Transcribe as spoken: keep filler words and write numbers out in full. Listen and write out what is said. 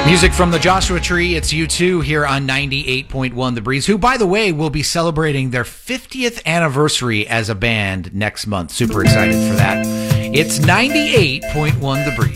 Music from the Joshua Tree. It's U two here on ninety-eight point one The Breeze, who, by the way, will be celebrating their fiftieth anniversary as a band next month. Super excited for that. It's ninety-eight point one The Breeze.